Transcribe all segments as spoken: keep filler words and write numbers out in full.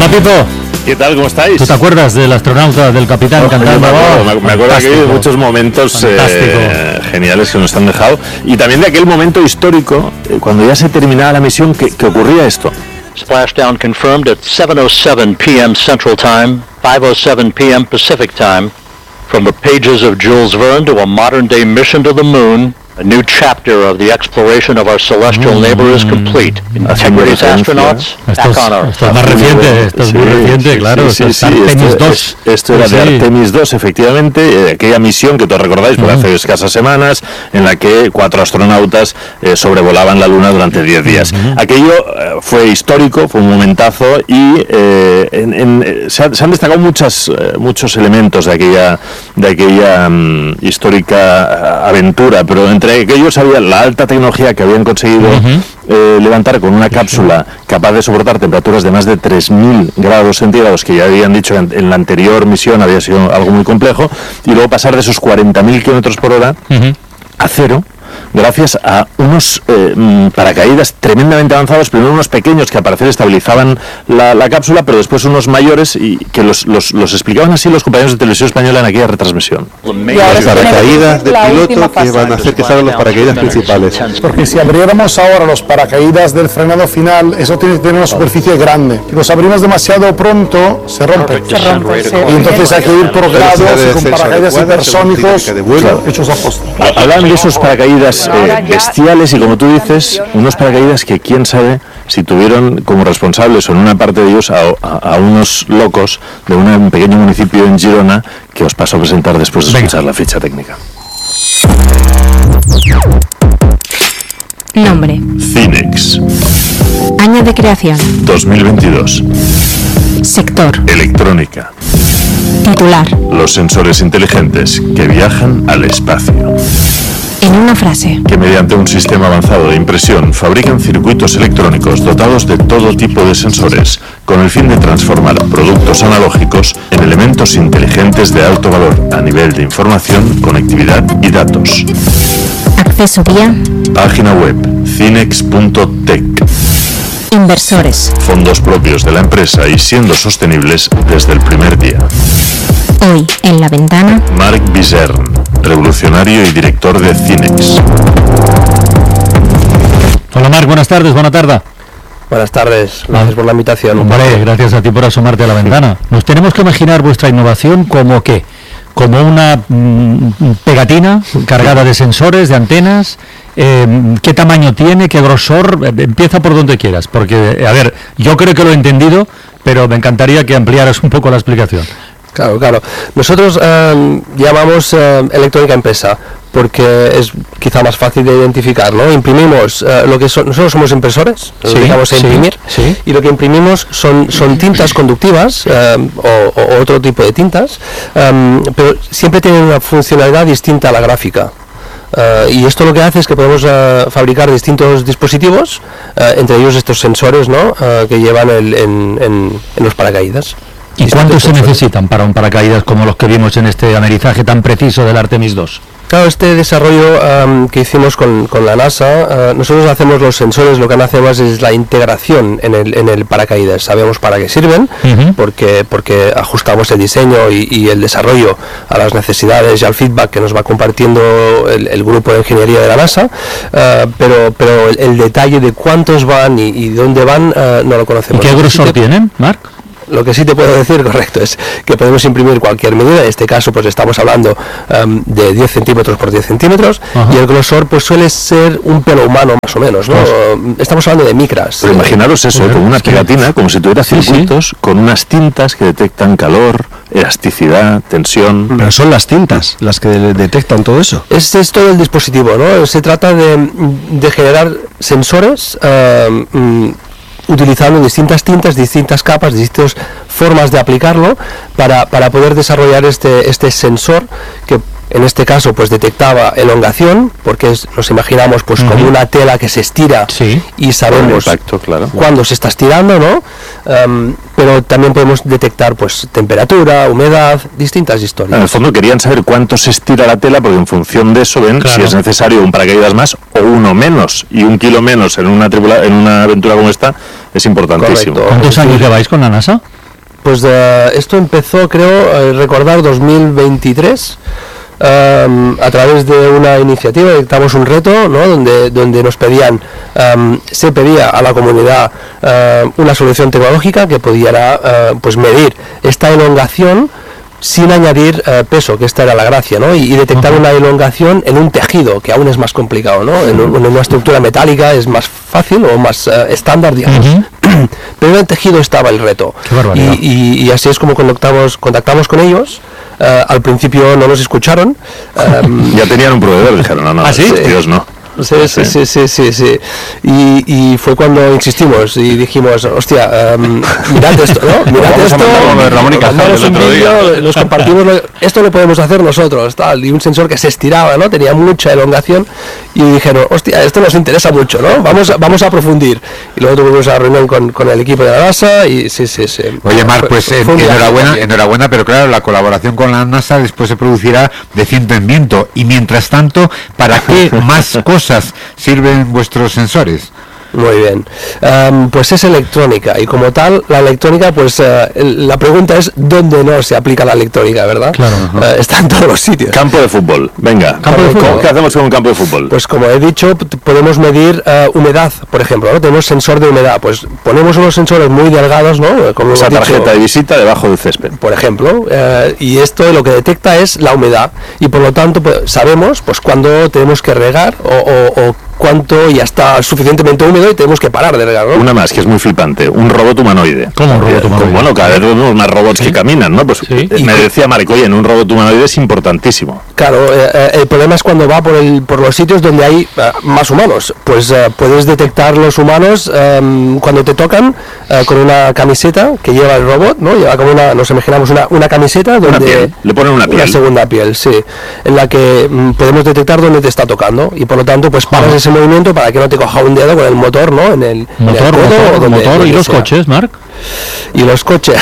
Hola, Pipo. ¿Qué tal? ¿Cómo estáis? ¿Tú te acuerdas del astronauta, del capitán oh, cantando? Me acuerdo, oh, me acuerdo que hay muchos momentos eh, geniales que nos han dejado. Y también de aquel momento histórico, eh, cuando ya se terminaba la misión, que, que ocurría esto. Splashdown confirmed at seven oh seven p m Central Time, five oh seven p m Pacific Time. From the pages of Jules Verne to a modern-day mission to the moon, a new chapter of the exploration of our celestial mm, neighbor is complete. Integrity's astronauts back on Earth. Esto es más reciente, esto es sí, muy reciente, sí, claro. Sí, esto sí, es sí, Artemis esto, dos. Esto era de sí. Artemis dos, efectivamente, eh, aquella misión que todos recordáis por mm. hace escasas semanas, en la que cuatro astronautas eh, sobrevolaban la Luna durante diez días. Mm-hmm. Aquello eh, fue histórico, fue un momentazo y eh, en, en, se, ha, se han destacado muchas, eh, muchos elementos de aquella, de aquella um, histórica aventura, pero entre Entre aquellos había la alta tecnología que habían conseguido uh-huh. eh, levantar con una cápsula capaz de soportar temperaturas de más de tres mil grados centígrados, que ya habían dicho en, en la anterior misión había sido algo muy complejo, y luego pasar de esos cuarenta mil kilómetros por hora uh-huh. a cero, gracias a unos eh, paracaídas tremendamente avanzados, primero unos pequeños que al parecer estabilizaban la, la cápsula, pero después unos mayores y que los, los, los explicaban así los compañeros de Televisión Española en aquella retransmisión. Las paracaídas de piloto que van a hacer que salgan los paracaídas principales. Porque si abriéramos ahora los paracaídas del frenado final, eso tiene que tener una superficie grande. Si los abrimos demasiado pronto, se rompe. Se rompe sí. Y entonces hay que ir por grados y con paracaídas hipersónicos hechos a posta. Hablan de esos paracaídas Eh, bestiales y, como tú dices, unos paracaídas que quién sabe si tuvieron como responsables o en una parte de ellos a, a, a unos locos de un pequeño municipio en Girona, que os paso a presentar después de escuchar la ficha técnica. Nombre: Cinex. Año de creación: dos mil veintidós. Sector: electrónica. Titular: los sensores inteligentes que viajan al espacio. En una frase: que mediante un sistema avanzado de impresión fabrican circuitos electrónicos dotados de todo tipo de sensores, con el fin de transformar productos analógicos en elementos inteligentes de alto valor a nivel de información, conectividad y datos. Acceso vía: página web cinex punto tech. Inversores: fondos propios de la empresa y siendo sostenibles desde el primer día. Hoy en La Ventana, Marc Bizern, revolucionario y director de Cinex. Hola Marc, buenas tardes, buena tarde. Buenas tardes, gracias ah, por la invitación. Hombre, gracias a ti por asomarte a la ventana. Nos tenemos que imaginar vuestra innovación como ¿qué? Como una mm, pegatina cargada de sensores, de antenas. Eh, ¿Qué tamaño tiene? ¿Qué grosor? Eh, empieza por donde quieras, porque, a ver, yo creo que lo he entendido, pero me encantaría que ampliaras un poco la explicación. Claro, claro. Nosotros eh, llamamos eh, electrónica empresa porque es quizá más fácil de identificar, ¿no? Imprimimos eh, lo que son, nosotros somos impresores, nos sí, dedicamos a imprimir, sí, sí. Y lo que imprimimos son, son tintas conductivas eh, o, o otro tipo de tintas, eh, pero siempre tienen una funcionalidad distinta a la gráfica. Uh, y esto lo que hace es que podemos uh, fabricar distintos dispositivos, uh, entre ellos estos sensores, ¿no? Uh, que llevan el, en, en, en los paracaídas. ¿Y cuántos se necesitan para un paracaídas como los que vimos en este amerizaje tan preciso del Artemis dos? Claro, este desarrollo um, que hicimos con, con la NASA, uh, nosotros hacemos los sensores, lo que hacemos es la integración en el, en el paracaídas. Sabemos para qué sirven, uh-huh. porque, porque ajustamos el diseño y, y el desarrollo a las necesidades y al feedback que nos va compartiendo el, el grupo de ingeniería de la NASA, uh, pero, pero el, el detalle de cuántos van y, y dónde van uh, no lo conocemos. ¿Y qué grosor tienen, Marc? Lo que sí te puedo decir, correcto, es que podemos imprimir cualquier medida. En este caso, pues estamos hablando um, de diez centímetros por diez centímetros. Ajá. Y el grosor pues suele ser un pelo humano más o menos, ¿no? Pues, estamos hablando de micras. Pero imaginaros eso, con una pegatina, como si tuviera circuitos, sí, sí. con unas tintas que detectan calor, elasticidad, tensión. Pero son las tintas las que detectan todo eso. Es, es todo el dispositivo, ¿no? Se trata de, de generar sensores uh, um, utilizando distintas tintas, distintas capas, distintas formas de aplicarlo para, para poder desarrollar este, este sensor que en este caso pues detectaba elongación, porque es, nos imaginamos pues uh-huh. como una tela que se estira, sí. y sabemos impacto, claro. cuándo se está estirando, ¿no? Um, pero también podemos detectar pues temperatura, humedad, distintas historias. En el fondo querían saber cuánto se estira la tela, porque en función de eso ven claro. si es necesario un paracaídas más o uno menos, y un kilo menos en una tribula, en una aventura como esta es importantísimo. Correcto. ¿Cuántos años lleváis con la NASA? pues uh, esto empezó, creo, eh, recordar dos mil veintitrés. Um, a través de una iniciativa dictamos un reto, ¿no? donde, donde nos pedían, um, se pedía a la comunidad uh, una solución tecnológica que pudiera uh, pues medir esta elongación sin añadir uh, peso, que esta era la gracia, ¿no? y, y detectar uh-huh. una elongación en un tejido, que aún es más complicado, ¿no? en, un, en una estructura metálica es más fácil o más uh, estándar, digamos. Uh-huh. Pero en el tejido estaba el reto. Y, y, y así es como contactamos, contactamos con ellos. Uh, al principio no nos escucharon. Um, ya tenían un proveedor, dijeron, no, no, ¿Ah, sí? estos tíos no. Sí, sí, sí, sí, sí, sí. Y, y fue cuando insistimos y dijimos, hostia, um, mirad esto, ¿no? Mirad esto, mandamos un vídeo, los compartimos, lo, esto lo podemos hacer nosotros, tal, y un sensor que se estiraba, ¿no? Tenía mucha elongación y dijeron, hostia, esto nos interesa mucho, ¿no? Vamos, vamos a aprofundir. Y luego tuvimos una reunión con, con el equipo de la NASA y sí, sí, sí. Oye, Marc, pues eh, enhorabuena, enhorabuena, pero claro, la colaboración con la NASA después se producirá de ciento en ciento. Y mientras tanto, ¿para qué más cosas sirven vuestros sensores? Muy bien, um, pues es electrónica y como tal la electrónica, pues uh, la pregunta es ¿dónde no se aplica la electrónica, verdad? Claro. Uh, está en todos los sitios. Campo de fútbol, venga. Campo de fútbol. ¿Qué hacemos con un campo de fútbol? Pues como he dicho, p- podemos medir uh, humedad, por ejemplo, ¿no? Tenemos sensor de humedad, pues ponemos unos sensores muy delgados, ¿no? Como esa dicho, tarjeta de visita debajo del césped, por ejemplo, uh, y esto lo que detecta es la humedad y por lo tanto pues, sabemos pues cuándo tenemos que regar o, o, o cuánto ya está suficientemente húmedo y tenemos que parar de regar, ¿no? Una más, que es muy flipante, un robot humanoide. ¿Cómo un robot humanoide? Bueno, cada vez vemos más robots ¿Sí? que caminan, ¿no? Pues ¿Sí? me decía Marc, oye, en un robot humanoide es importantísimo. Claro, eh, el problema es cuando va por, el, por los sitios donde hay uh, más humanos. Pues uh, puedes detectar los humanos um, cuando te tocan uh, con una camiseta que lleva el robot, ¿no? Lleva como una, nos imaginamos una, una camiseta donde... Una piel. Le ponen una piel. Una segunda piel, sí. En la que um, podemos detectar dónde te está tocando y por lo tanto pues paras ese movimiento para que no te coja un dedo con el motor, ¿no? En el motor, en el codo, motor, donde, motor donde y los sea. coches, Marc. Y los coches.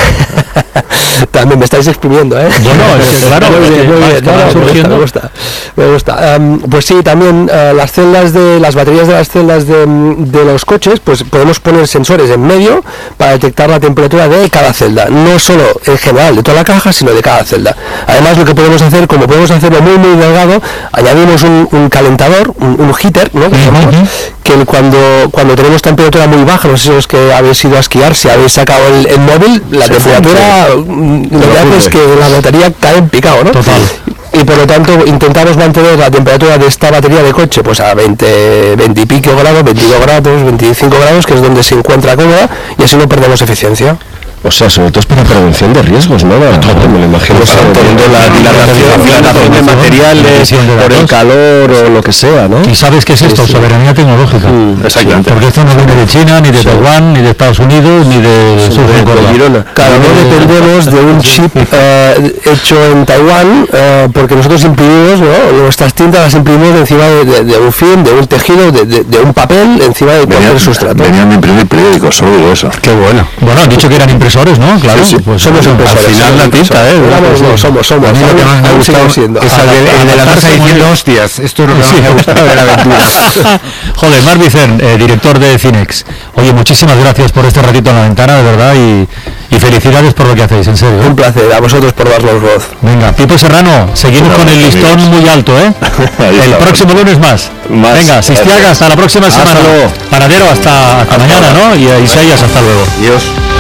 También me estáis exprimiendo, ¿eh? No, no, es que, claro, muy bien, muy bien. No, no, me gusta, me gusta. Me gusta. Um, pues sí, también uh, las celdas de las baterías de las celdas de, de los coches, pues podemos poner sensores en medio para detectar la temperatura de cada celda, no solo en general de toda la caja, sino de cada celda. Además, lo que podemos hacer, como podemos hacerlo muy muy delgado, añadimos un, un calentador, un, un heater, ¿no? Que, llamamos, uh-huh. que cuando cuando tenemos temperatura muy baja, no sé si los que habéis ido a esquiar, si habéis sacado el, el móvil, la Se temperatura fue, lo que hace es que la batería cae en picado, ¿no? Total. Y por lo tanto intentamos mantener la temperatura de esta batería de coche pues a veinte, veinte y pico grados, veintidós grados, veinticinco grados, que es donde se encuentra cómoda, y así no perdemos eficiencia. O sea, sobre todo es para prevención de riesgos, ¿no? Todo, me lo imagino. O sea, teniendo la dilatación de materiales por el calor o lo que sea, ¿no? ¿Y sabes qué es esto? Sí, sí. Soberanía tecnológica. Mm, exactamente. Porque esto no viene de China, ni de sí. Taiwán, ni de Estados Unidos, ni de sí, Girona. Claro, no dependemos de un chip uh, hecho en Taiwán, uh, porque nosotros imprimimos, ¿no? Nuestras tintas las imprimimos encima de, de, de un film, de un tejido, de, de, de un papel, encima de venían, cualquier sustrato. Venían de imprimir periódicos, solo digo eso. Qué bueno. Bueno, han dicho que eran impresores, ¿no? Claro, sí, sí. Pues somos impresores. Al final la tinta, ¿eh? Somos, no, somos, somos. A mí lo que más me ha gustado es el de, de la casa diciendo hostias. Esto es lo que más me ha gustado de la aventura. Joder, Marc Vicent, eh, director de Cinex. Oye, muchísimas gracias por este ratito en la ventana, de verdad, y, y felicidades por lo que hacéis, en serio. ¿eh? Un placer, a vosotros por darnos voz. Venga, Pipo Serrano, seguimos no, con el listón amigos. Muy alto, ¿eh? El próximo lunes más. más Venga, Sistiaga, hasta la próxima hasta semana. Luego. Panadero, hasta, hasta, hasta mañana, ahora. ¿no? Y a Isaías, hasta luego. Dios.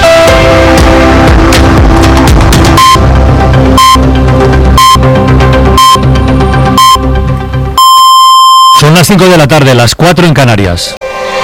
Son las cinco de la tarde, las cuatro en Canarias.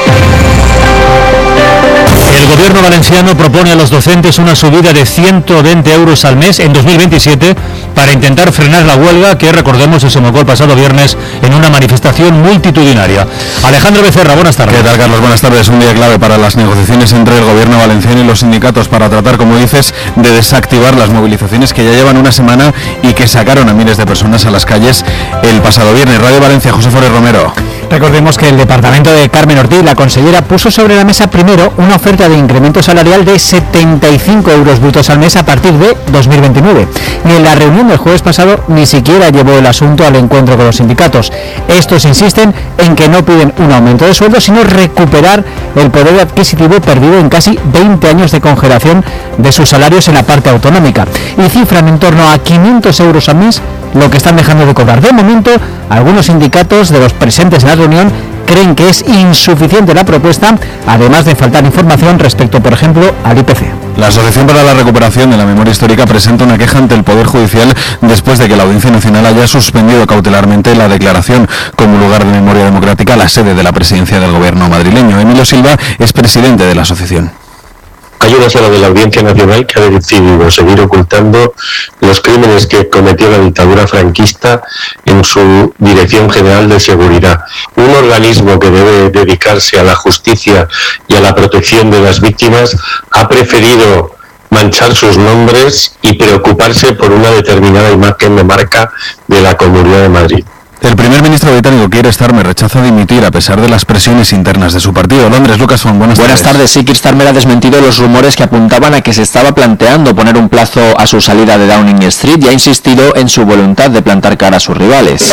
El gobierno valenciano propone a los docentes una subida de ciento veinte euros al mes en dos mil veintisiete para intentar frenar la huelga que, recordemos, se somocó el pasado viernes en una manifestación multitudinaria. Alejandro Becerra, buenas tardes. ¿Qué tal, Carlos? Buenas tardes. Un día clave para las negociaciones entre el gobierno valenciano y los sindicatos para tratar, como dices, de desactivar las movilizaciones que ya llevan una semana y que sacaron a miles de personas a las calles el pasado viernes. Radio Valencia, José Forés Romero. Recordemos que el departamento de Carmen Ortiz, la consellera, puso sobre la mesa primero una oferta de incremento salarial de setenta y cinco euros brutos al mes a partir de dos mil veintinueve. Y en la reunión del jueves pasado ni siquiera llevó el asunto al encuentro con los sindicatos. Estos insisten en que no piden un aumento de sueldo, sino recuperar el poder adquisitivo perdido en casi veinte años de congelación de sus salarios en la parte autonómica. Y cifran en torno a quinientos euros al mes lo que están dejando de cobrar. De momento, algunos sindicatos de los presentes en la reunión creen que es insuficiente la propuesta, además de faltar información respecto, por ejemplo, al I P C. La Asociación para la Recuperación de la Memoria Histórica presenta una queja ante el Poder Judicial después de que la Audiencia Nacional haya suspendido cautelarmente la declaración como lugar de memoria democrática a la sede de la presidencia del gobierno madrileño. Emilio Silva es presidente de la asociación. Hay una sala de la Audiencia Nacional que ha decidido seguir ocultando los crímenes que cometió la dictadura franquista en su Dirección General de Seguridad. Un organismo que debe dedicarse a la justicia y a la protección de las víctimas ha preferido manchar sus nombres y preocuparse por una determinada imagen de marca de la Comunidad de Madrid. El primer ministro británico Keir Starmer rechaza dimitir a pesar de las presiones internas de su partido. Londres, Lucas Font, buenas, buenas tardes. tardes. Sí, Keir Starmer ha desmentido los rumores que apuntaban a que se estaba planteando poner un plazo a su salida de Downing Street y ha insistido en su voluntad de plantar cara a sus rivales.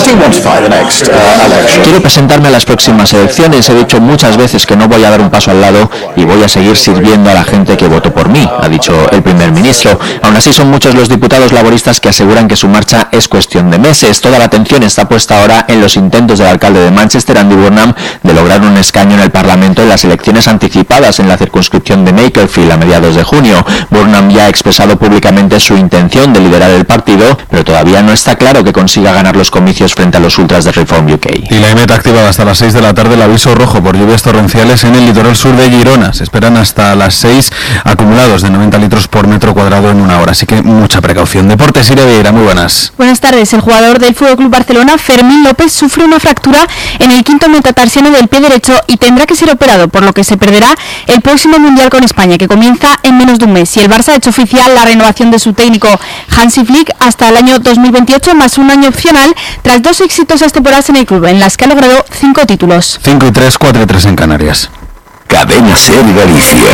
Quiero presentarme a las próximas elecciones. He dicho muchas veces que no voy a dar un paso al lado y voy a seguir sirviendo a la gente que votó por mí, ha dicho el primer ministro. Aún así, son muchos los diputados laboristas que aseguran que su marcha es cuestión de meses. Toda la atención está puesta ahora en los intentos del alcalde de Manchester, Andy Burnham, de lograr un escaño en el Parlamento en las elecciones anticipadas en la circunscripción de Makerfield a mediados de junio. Burnham ya ha expresado públicamente su intención de liderar el partido, pero todavía no está claro que consiga ganar los comicios frente a los ultras de Reform U K. Y la EMET ha activado hasta las seis de la tarde el aviso rojo por lluvias torrenciales en el litoral sur de Girona. Se esperan hasta las seis acumulados de noventa litros por metro cuadrado en una hora, así que mucha precaución. Deportes, Iria Vieira, muy buenas. Buenas tardes. El jugador del F C Barcelona, Fermín López, sufre una fractura en el quinto metatarsiano del pie derecho y tendrá que ser operado, por lo que se perderá el próximo Mundial con España, que comienza en menos de un mes. Y el Barça ha hecho oficial la renovación de su técnico Hansi Flick hasta el año dos mil veintiocho, más un año opcional, tras dos exitosas temporadas en el club, en las que ha logrado cinco títulos. cinco y tres, cuatro y tres en Canarias. Cadena Ser Galicia.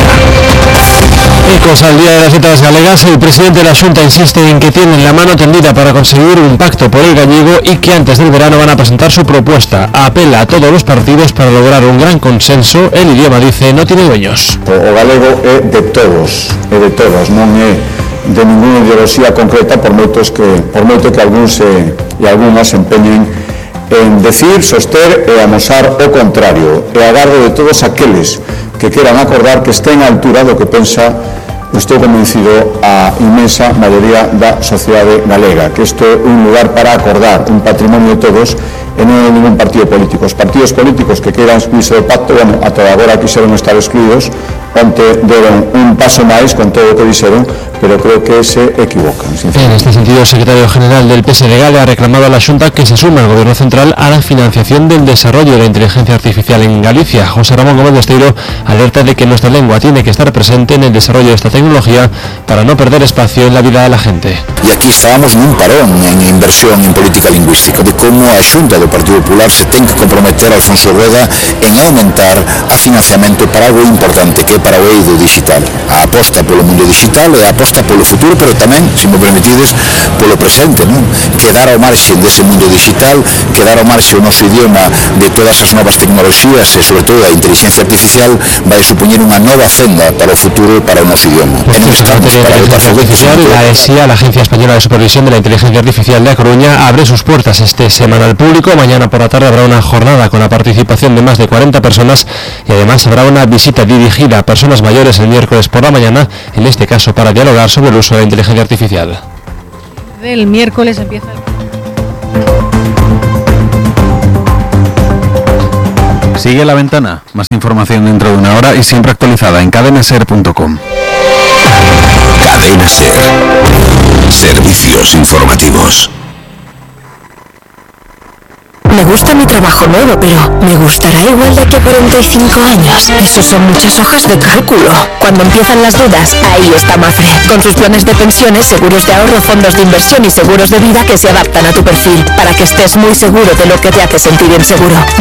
Ecos al día de las letras galegas. El presidente de la Xunta insiste en que tienen la mano tendida para conseguir un pacto por el gallego y que antes del verano van a presentar su propuesta. Apela a todos los partidos para lograr un gran consenso. El idioma, dice, no tiene dueños. O galego é de todos, é de todos, non é de ninguna ideoloxía concreta, por moitos que por moito que algúns e, e algunhas se empeñen en decir, soster e amosar o contrario. E agardo de todos aqueles que queran acordar que estén á altura do que pensa, estou convencido, a inmensa maioría da sociedade galega, que isto é un lugar para acordar, un patrimonio de todos, e non é ningún partido político. Os partidos políticos que queiran excluirse do pacto, bueno, ata agora quixeron estar excluídos, onde deron un paso máis con todo o que dixeron, pero creo que se equivocan. En este sentido, el secretario general del P S D G le ha reclamado a la Xunta que se sume al Gobierno Central a la financiación del desarrollo de la inteligencia artificial en Galicia. José Ramón Gómez Besteiro alerta de que nuestra lengua tiene que estar presente en el desarrollo de esta tecnología para no perder espacio en la vida de la gente. E aquí estábamos nun parón en inversión en política lingüística, de como a Xunta do Partido Popular se ten que comprometer a Alfonso Rueda en aumentar a financiamento para algo importante, que é para o eido digital. A aposta polo mundo digital e a aposta polo futuro, pero tamén, se me permitides, polo presente, non? Quedar ao marxe dese mundo digital, quedar ao marxe o noso idioma de todas as novas tecnoloxías e, sobre todo, a inteligencia artificial vai supoñer unha nova fenda para o futuro e para o noso idioma. Por cierto, para votar artificial, la E S I A, la Agencia Española de Supervisión de la Inteligencia Artificial de A Coruña, abre sus puertas este semana al público. Mañana por la tarde habrá una jornada con la participación de más de cuarenta personas y además habrá una visita dirigida a personas mayores el miércoles por la mañana, en este caso para dialogar sobre el uso de la inteligencia artificial. El miércoles empieza el... Sigue La Ventana. Más información dentro de una hora y siempre actualizada en cadenaser punto com. Cadena Ser. Servicios informativos. Me gusta mi trabajo nuevo, pero ¿me gustará igual de aquí a cuarenta y cinco años? Eso son muchas hojas de cálculo. Cuando empiezan las dudas, ahí está Mafre. Con sus planes de pensiones, seguros de ahorro, fondos de inversión y seguros de vida que se adaptan a tu perfil, para que estés muy seguro de lo que te hace sentir inseguro.